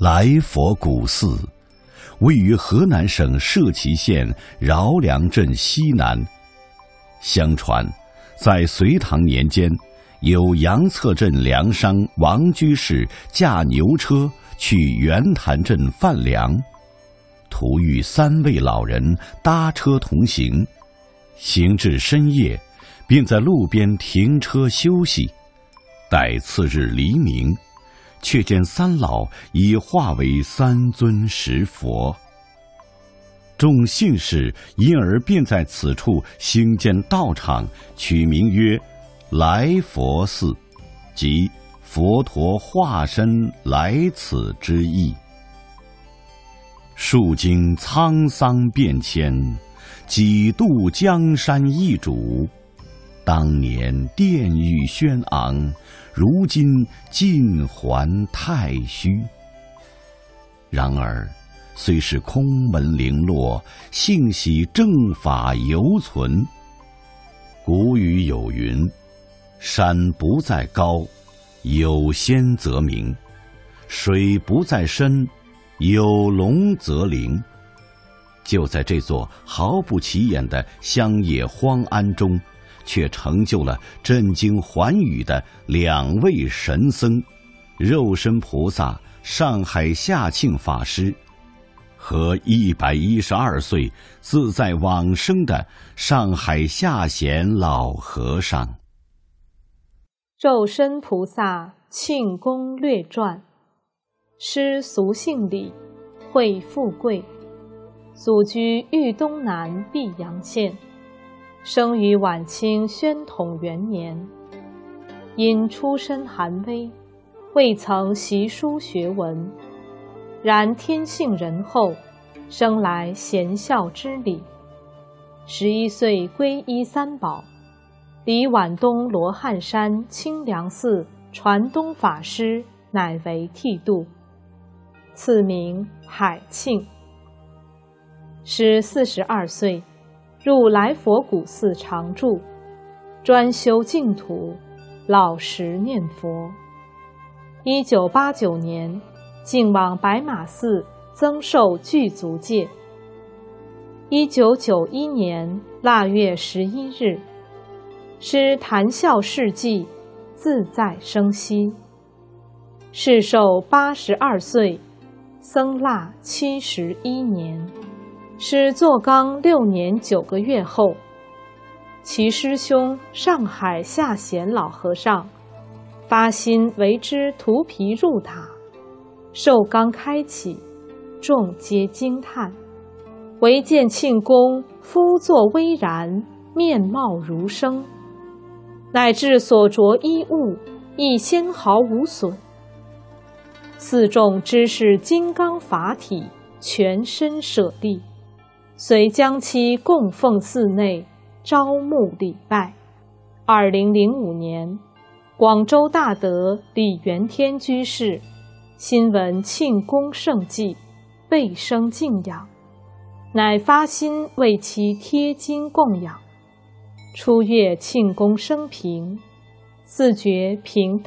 来佛古寺位于河南省社旗县饶梁镇西南。相传，在隋唐年间，有杨策镇粮商王居士驾牛车去袁潭镇贩粮，途遇3位老人搭车同行，行至深夜，便在路边停车休息。待次日黎明，却见3老已化为3尊石佛。众信士因而便在此处兴建道场，取名曰来佛寺，即佛陀化身来此之意。数经沧桑变迁，几度江山易主。当年殿宇轩昂，如今尽还太虚。然而虽是空门零落，幸喜正法犹存。古语有云：山不在高，有仙则名；水不在深，有龙则灵。就在这座毫不起眼的乡野荒庵中，却成就了震惊寰宇的2位神僧：肉身菩萨上海下庆法师和112岁自在往生的上海下贤老和尚。 肉身菩萨庆功略传。师俗姓李，讳富贵，祖居豫东南泌阳县，生于晚清宣统元年。因出身寒微，未曾习书学文，然天性仁厚，生来贤孝之礼。11岁皈依3宝，离皖东罗汉山清凉寺传东法师乃为剃度，赐名海庆。师42岁，入来佛古寺常住，专修净土，老实念佛。1989年，竟往白马寺增寿具足戒。1991年腊月11日，师谈笑事迹，自在生息。世寿82岁，僧腊71年。师坐缸6年9个月后，其师兄上海下贤老和尚发心为之涂皮入塔，寿缸开启，众皆惊叹。唯见庆公肤作微然，面貌如生，乃至所着衣物亦纤毫无损。寺众知是金刚法体，全身舍利，遂将其供奉寺内，招募礼拜。2005年，广州大德李元天居士新闻庆功盛绩，倍生敬仰，乃发心为其贴经供养。初阅庆功生平，自觉平淡